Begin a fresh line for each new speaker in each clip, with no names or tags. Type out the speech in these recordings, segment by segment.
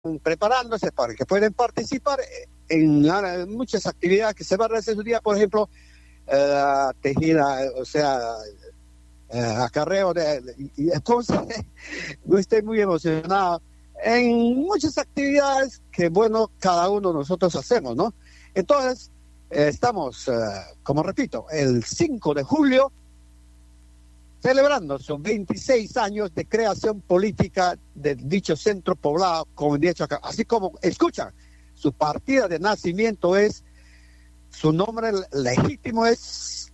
preparándose para que puedan participar en muchas actividades que se van a hacer su día, por ejemplo, tejida, o sea, acarreo entonces, no estoy muy emocionado en muchas actividades que, bueno, cada uno de nosotros hacemos, ¿no? Entonces, estamos, como repito, el 5 de julio, celebrando sus 26 años de creación política de dicho centro poblado, como dicho acá. Así como, escuchan, su partida de nacimiento es, su nombre legítimo es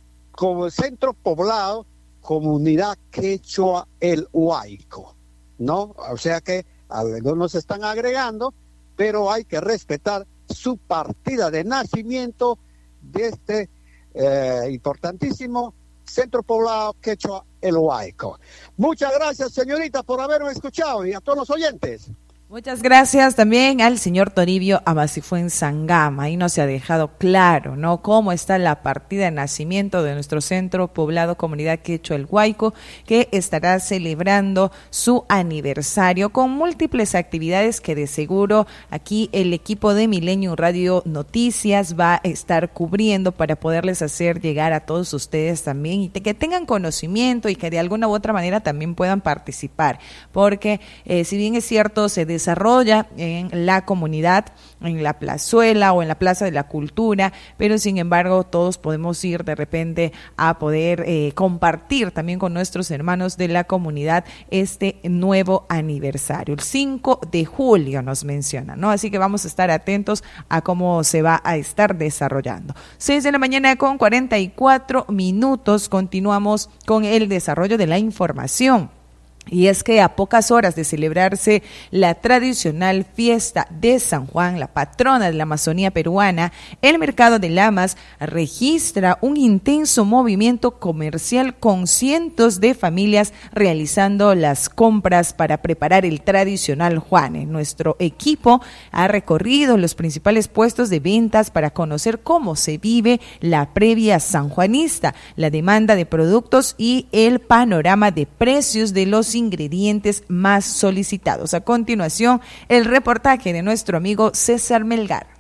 como centro poblado, comunidad quechua el Huayco, ¿no? O sea que algunos están agregando, pero hay que respetar su partida de nacimiento de este importantísimo centro poblado quechua el Huayco. Muchas gracias, señorita, por haberme escuchado, y a todos los oyentes.
Muchas gracias también al señor Toribio Amacifuenzangama. Ahí nos ha dejado claro, ¿no?, cómo está la partida de nacimiento de nuestro centro poblado comunidad quechua el Huayco, que estará celebrando su aniversario con múltiples actividades que de seguro aquí el equipo de Milenio Radio Noticias va a estar cubriendo para poderles hacer llegar a todos ustedes también, y que tengan conocimiento y que de alguna u otra manera también puedan participar, porque si bien es cierto, se desarrolla en la comunidad, en la plazuela o en la Plaza de la Cultura, pero sin embargo todos podemos ir de repente a poder compartir también con nuestros hermanos de la comunidad este nuevo aniversario. El 5 de julio nos menciona, ¿no? Así que vamos a estar atentos a cómo se va a estar desarrollando. 6 de la mañana con 44 minutos, continuamos con el desarrollo de la información. Y es que a pocas horas de celebrarse la tradicional fiesta de San Juan, la patrona de la Amazonía peruana, el mercado de Lamas registra un intenso movimiento comercial con cientos de familias realizando las compras para preparar el tradicional Juane. Nuestro equipo ha recorrido los principales puestos de ventas para conocer cómo se vive la previa sanjuanista, la demanda de productos y el panorama de precios de los ingredientes más solicitados. A continuación, el reportaje de nuestro amigo César Melgar.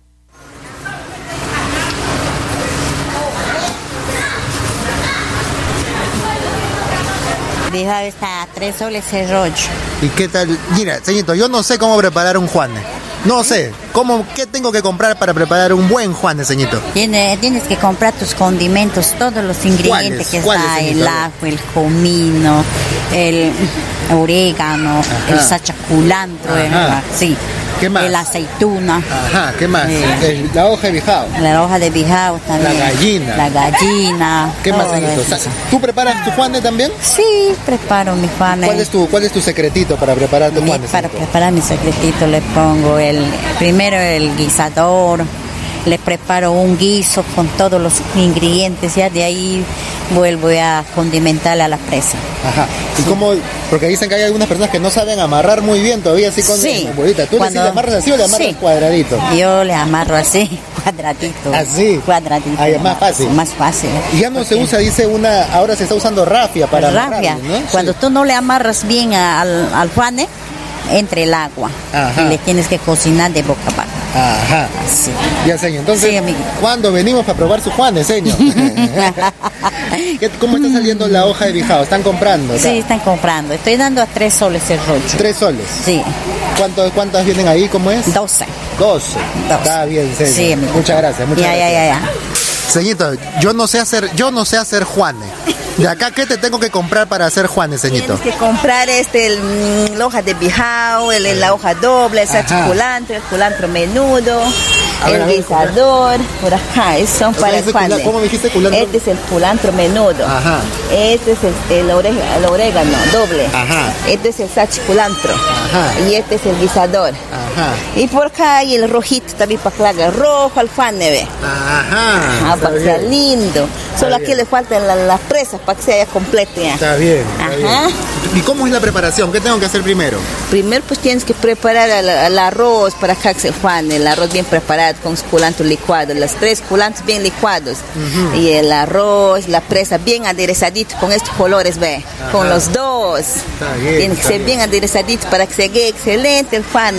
Bijao está a 3 soles el rollo.
¿Y qué tal? Mira, señorito, yo no sé cómo preparar un juane. No sé, ¿qué tengo que comprar para preparar un buen juane, señorito?
Tienes que comprar tus condimentos, todos los ingredientes que está, el ajo, el comino, el orégano, el sachaculantro, sí.
¿Qué más?
La aceituna.
Ajá, ¿qué más? La hoja de bijao.
La hoja de bijao también. La gallina.
¿Qué más, señorito? ¿Tú preparas tu juane también?
Sí, preparo mi juane.
¿Cuál es tu secretito para preparar tu juane?
Para preparar mi secretito le pongo primero el guisador, le preparo un guiso con todos los ingredientes, ya de ahí vuelvo a condimentar a la presa.
Ajá. ¿Y cómo? Porque dicen que hay algunas personas que no saben amarrar muy bien todavía así con la bolita. ¿Tú le amarras así o le amarras cuadradito?
Yo le amarro así, cuadradito.
¿Así?
Cuadradito.
Ahí es más fácil.
Más fácil.
Y ya no se usa, ahora se está usando rafia para
rafia, ¿no? Cuando tú no le amarras bien al juane, entre el agua. Ajá. Y le tienes que cocinar de boca abajo.
Ajá.
Sí.
Ya, señor. Entonces, ¿cuándo venimos para probar su juane, señor? ¿Cómo está saliendo la hoja de bijao? ¿Están comprando?
Sí, están comprando. Estoy dando a 3 soles el rollo.
3 soles.
Sí.
¿Cuántas vienen ahí? ¿Cómo es?
12.
Está bien, señor. Sí, amigo. Muchas gracias.
Ya.
Señorito, yo no sé hacer juane. ¿De acá qué te tengo que comprar para hacer juanes, señorito?
Tienes que comprar la hoja de bijao, la hoja doble, el sachaculantro, el culantro menudo, el guisador, por acá, son para el juanes.
¿Cómo me dijiste culantro?
Este es el culantro menudo. Ajá. Este es el orégano doble. Ajá. Este es el sachaculantro. Ajá. Y este es el guisador. Ajá.
Ajá.
Y por acá hay el rojito también para que le haga rojo al Juan, ve.
Ajá.
Para que sea lindo. Solo aquí le faltan las presas para que sea completo ya.
Está bien.
Ajá.
¿Y cómo es la preparación? ¿Qué tengo que hacer primero?
Primero pues tienes que preparar el arroz para que se Juan, el arroz bien preparado con su culantro licuado, los 3 culantros bien licuados. Y el arroz, la presa bien aderezadito con estos colores, ve. Con los 2.
Está bien.
Tiene que ser bien aderezadito para que se quede excelente el Juan.